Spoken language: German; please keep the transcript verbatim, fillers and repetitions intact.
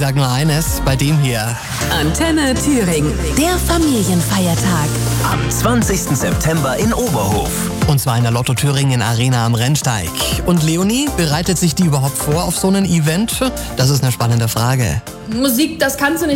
sag nur eines, bei dem hier. Antenne Thüringen, der Familienfeiertag. Am zwanzigsten September in Oberhof. Und zwar in der Lotto Thüringen Arena am Rennsteig. Und Leonie, bereitet sich die überhaupt vor auf so ein Event? Das ist eine spannende Frage. Musik, das kannst du nicht